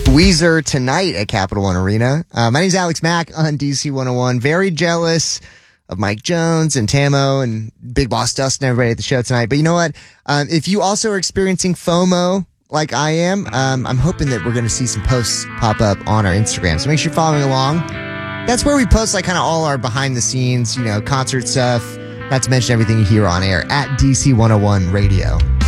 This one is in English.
Weezer tonight at Capital One Arena. My name's Alex Mack on DC 101. Very jealous of Mike Jones and Tamo and Big Boss Dustin and everybody at the show tonight. But you know what? If you also are experiencing FOMO like I am, I'm hoping that we're going to see some posts pop up on our Instagram. So make sure you're following along. That's where we post like kind of all our behind the scenes, concert stuff. Not to mention everything you hear on air at DC 101 Radio.